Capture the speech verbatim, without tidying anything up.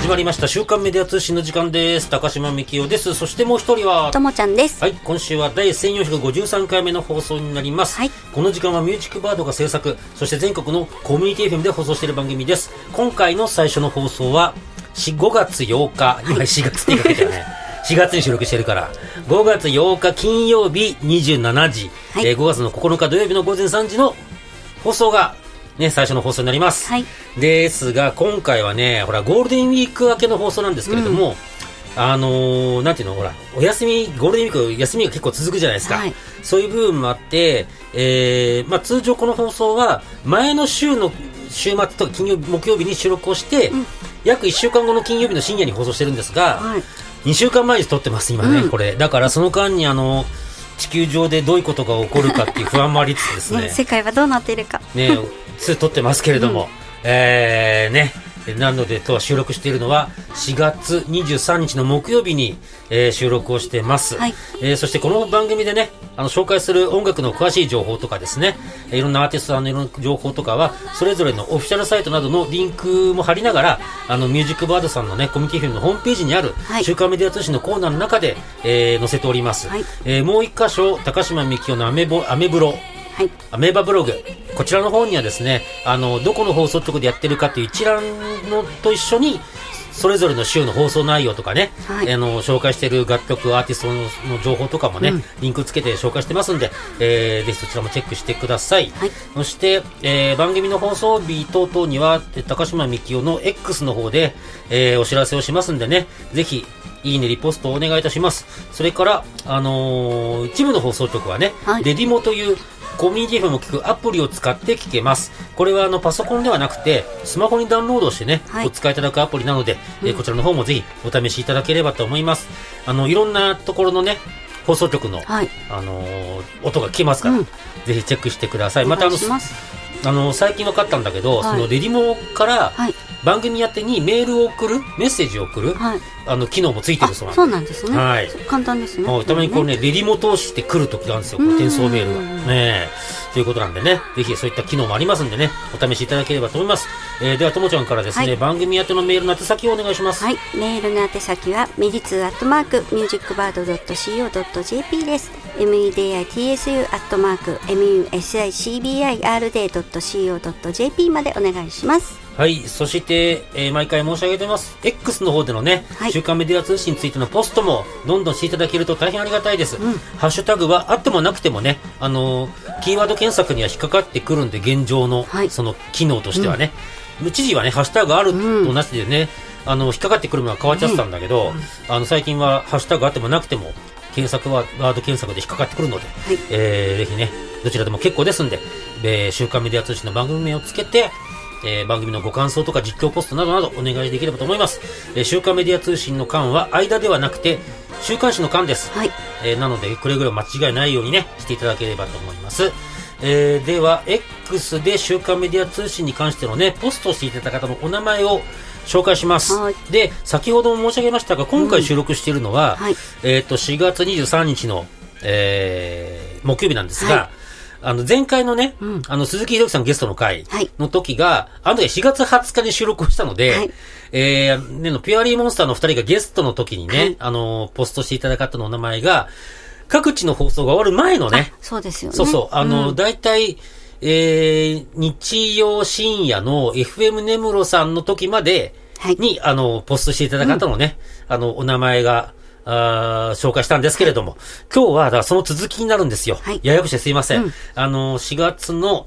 始まりました週刊メディア通信の時間です。高島幹夫です。そしてもう一人はともちゃんです。 はい、今週は第せんよんひゃくごじゅうさんかいめの放送になります、はい、この時間はミュージックバードが制作、そして全国のコミュニティ エフエム で放送している番組です。今回の最初の放送はごがつようか、今しがつって言いかけたよねしがつに収録してるからごがつようか金曜日にじゅうしちじ、はい、えー、ごがつのここのか土曜日のごぜんさんじの放送がね、最初の放送になります、はい、ですが今回はね、ほらゴールデンウィーク明けの放送なんですけれども、うん、あのー、なんていうの、ほらお休み、ゴールデンウィーク休みが結構続くじゃないですか、はい、そういう部分もあって、えーまあ、通常この放送は前の週の週末とか金曜日木曜日に収録をして、うん、約いっしゅうかんごの金曜日の深夜に放送してるんですが、はい、にしゅうかんまえに撮ってます今ね、うん、これだからその間にあの地球上でどういうことが起こるかっていう不安もありつつですねね、世界はどうなっているかね、つ撮ってますけれども、うん、えー、ね、なのでとは収録しているのはしがつにじゅうさんにちの木曜日に、えー、収録をしてます、はい、えー、そしてこの番組でね、あの紹介する音楽の詳しい情報とかですね、いろんなアーティストさんのいろんな情報とかはそれぞれのオフィシャルサイトなどのリンクも貼りながら、あのミュージックバードさんのねコミュニティ エフエム のホームページにある週刊メディア通信のコーナーの中で、えー、載せております、はい、えー、もう一箇所高島幹夫のアメボアメブロ、はい、アメーバブログ、こちらの方にはですね、あのどこの放送局でやってるかという一覧のと一緒にそれぞれの週の放送内容とかね、はい、あの紹介している楽曲アーティスト の, の情報とかもね、うん、リンクつけて紹介してますんで、えー、ぜひそちらもチェックしてください、はい、そして、えー、番組の放送日等々には高島幹夫の X の方で、えー、お知らせをしますんでね、ぜひいいねリポストをお願いいたします。それから、あのー、一部の放送局はね、はい、レディモというコミュニティ エフエム を聞くアプリを使って聞けます。これはあのパソコンではなくてスマホにダウンロードしてね、はい、お使いいただくアプリなので、うん、えー、こちらの方もぜひお試しいただければと思います。あのいろんなところのね放送局の、はい、あのー、音が聞けますから、うん、ぜひチェックしてください。またあのあの最近分かったんだけど、はい、そのレディモから番組宛てにメールを送る、メッセージを送る、はい、あの機能もついてるそうなんで。 そうなんですね、はい、簡単ですね。 たまにこうね、レディモ通してくるときなんですよ、この転送メールがね、ということなんでね、ぜひそういった機能もありますんでね、お試しいただければと思います。えー、ではともちゃんからですね、はい、番組宛てのメールの宛先をお願いします。 はい、メールの宛先はメディツーアットマークミュージックバードドットシーオードットジェーピー です。 メディツー アットマーク ミュージックバード ドットシーオードットジェーピー までお願いします。 はい、そして、えー、毎回申し上げてます X の方でのね、はい、週刊メディア通信についてのポストもどんどんしていただけると大変ありがたいです、うん、ハッシュタグはあってもなくてもね、あのー、キーワード検索には引っかかってくるんで、現状の、はい、その機能としてはね、うん、一時はねハッシュタグあるとなしでね、うん、あの引っかかってくるのは変わっちゃってたんだけど、うん、あの最近はハッシュタグあってもなくても検索はワード検索で引っかかってくるので、はい、えー、ぜひねどちらでも結構ですんで、えー、週刊メディア通信の番組名をつけて、えー、番組のご感想とか実況ポストなどなどお願いできればと思います。えー、週刊メディア通信の間は間ではなくて週刊誌の間です、はい、えー、なのでくれぐれも間違いないようにねしていただければと思います。えー、では X で週刊メディア通信に関してのねポストしていただいた方のお名前を紹介します。はい、で先ほども申し上げましたが今回収録しているのは、うん、はい、えー、としがつにじゅうさんにちの、えー、木曜日なんですが、はい、あの前回のね、うん、あの鈴木宏樹さんゲストの回の時が、はい、あの時しがつはつかに収録をしたので、はい、えー、ねのピュアリーモンスターのふたりがゲストの時にね、はい、あのポストしていただいた方のお名前が各地の放送が終わる前のね、 そうですよね、 そうそうあの、うん、だいたいえー、日曜深夜の エフエム 根室さんの時までに、はい、あのポストしていただいた方のね、うん、あのお名前があ紹介したんですけれども、はい、今日はだからその続きになるんですよ、はい、ややこしいすいません、うん、あのしがつの